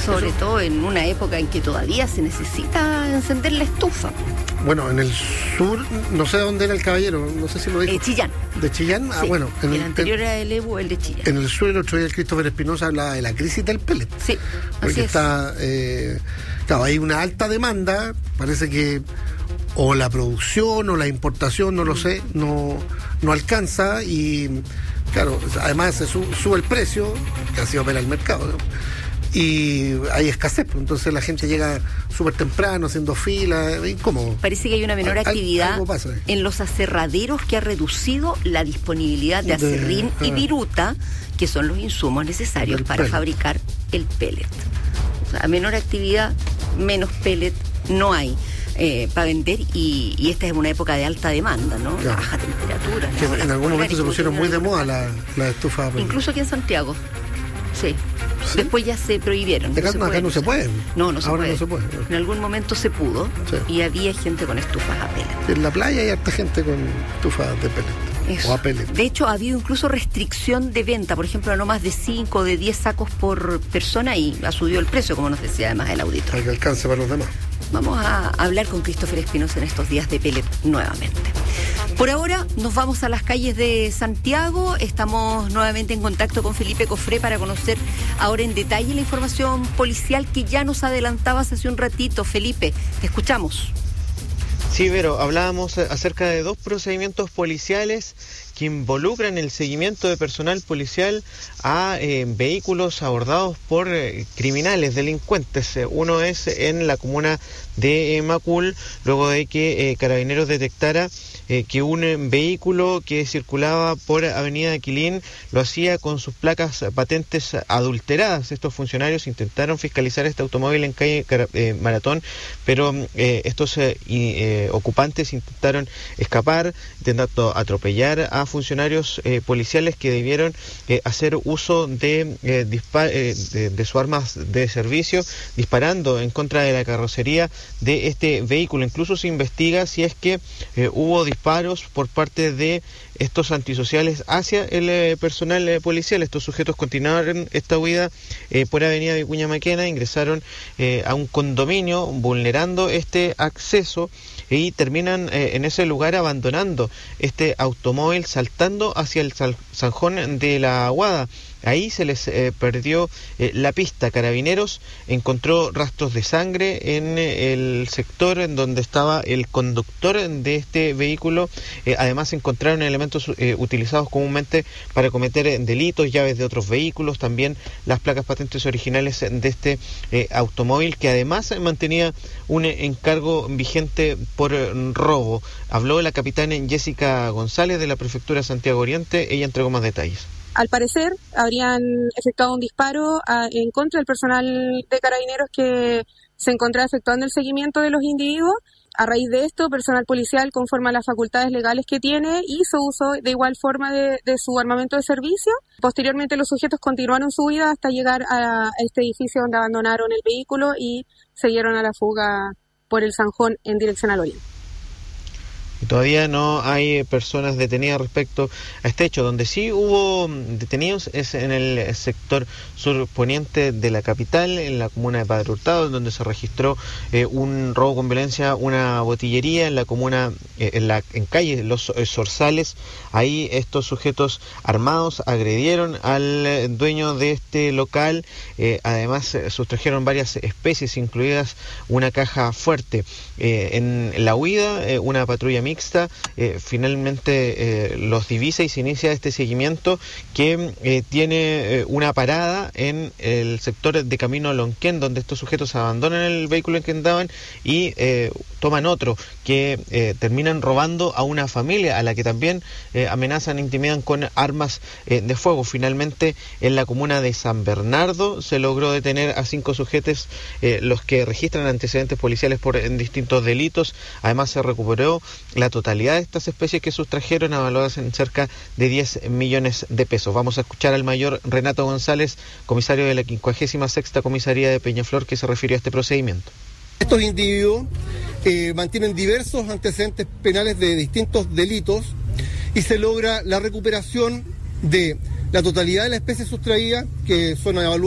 Sobre todo en una época en que todavía se necesita encender la estufa. Bueno, en el sur, no sé dónde era el caballero, no sé si lo dijo. Chillán. ¿De Chillán? Sí, Bueno. El anterior era el EBU, el de Chillán. En el sur, el otro día el Christopher Espinosa hablaba de la crisis del pellet. Sí, porque así es. está, claro, hay una alta demanda, parece que o la producción o la importación, no lo sé, no alcanza y, claro, además se sube el precio, que así opera el mercado, ¿no? Y hay escasez, entonces la gente llega súper temprano, haciendo fila, incómodo. Parece que hay una menor actividad pasa en los aserraderos que ha reducido la disponibilidad de aserrín y viruta, que son los insumos necesarios para fabricar el pellet. O sea, a menor actividad, menos pellet no hay para vender y esta es una época de alta demanda, ¿no? Claro. Baja temperatura. Que en algún momento se pusieron muy de moda las estufas. Incluso aquí en Santiago. Sí. Después ya se prohibieron. Acá no se puede. No se Ahora puede. no se puede. En algún momento se pudo, sí. Y había gente con estufas a pellet. En la playa hay harta gente con estufas de pellet. Eso. O a pellet. De hecho, ha habido incluso restricción de venta, por ejemplo, no más de 5 o de 10 sacos por persona y ha subido el precio, como nos decía además el auditor. Para que alcance para los demás. Vamos a hablar con Christopher Espinosa en estos días de pellet nuevamente. Por ahora nos vamos a las calles de Santiago. Estamos nuevamente en contacto con Felipe Cofré para conocer ahora en detalle la información policial que ya nos adelantabas hace un ratito. Felipe, te escuchamos. Sí, Vero, hablábamos acerca de 2 procedimientos policiales que involucran el seguimiento de personal policial a vehículos abordados por criminales, delincuentes. Uno es en la comuna de Macul, luego de que Carabineros detectara que un vehículo que circulaba por Avenida Quilín lo hacía con sus placas patentes adulteradas. Estos funcionarios intentaron fiscalizar este automóvil en calle Maratón, pero estos ocupantes intentaron escapar, intentando atropellar a funcionarios policiales que debieron hacer uso de sus armas de servicio, disparando en contra de la carrocería de este vehículo. Incluso se investiga si es que hubo disparos por parte de estos antisociales hacia el personal policial. Estos sujetos continuaron esta huida por Avenida Vicuña Maquena, ingresaron a un condominio vulnerando este acceso y terminan en ese lugar abandonando este automóvil, saltando hacia el zanjón de la Aguada. Ahí se les perdió la pista. Carabineros encontró rastros de sangre en el sector en donde estaba el conductor de este vehículo. Además encontraron elementos utilizados comúnmente para cometer delitos, llaves de otros vehículos, también las placas patentes originales de este automóvil, que además mantenía un encargo vigente por robo. Habló la capitana Jessica González de la Prefectura de Santiago Oriente. Ella entregó más detalles. Al parecer, habrían efectuado un disparo en contra del personal de Carabineros que se encontraba efectuando el seguimiento de los individuos. A raíz de esto, personal policial, conforme a las facultades legales que tiene, hizo uso de igual forma de su armamento de servicio. Posteriormente, los sujetos continuaron su huida hasta llegar a este edificio donde abandonaron el vehículo y siguieron a la fuga por el zanjón en dirección al oriente. Todavía no hay personas detenidas respecto a este hecho. Donde sí hubo detenidos es en el sector surponiente de la capital, en la comuna de Padre Hurtado, donde se registró un robo con violencia, una botillería en la comuna, en calle Los Zorzales. Ahí estos sujetos armados agredieron al dueño de este local. Además sustrajeron varias especies, incluidas una caja fuerte. En la huida, una patrulla mixta finalmente los divisa y se inicia este seguimiento que tiene una parada en el sector de Camino Lonquén, donde estos sujetos abandonan el vehículo en que andaban y toman otro, que terminan robando a una familia a la que también amenazan, intimidan con armas de fuego. Finalmente, en la comuna de San Bernardo se logró detener a 5 sujetos, los que registran antecedentes policiales por distintos delitos. Además, se recuperó la totalidad de estas especies que sustrajeron, evaluadas en cerca de 10 millones de pesos. Vamos a escuchar al mayor Renato González, comisario de la 56ª Comisaría de Peñaflor, que se refirió a este procedimiento. Estos individuos mantienen diversos antecedentes penales de distintos delitos y se logra la recuperación de la totalidad de las especies sustraídas, que son evaluadas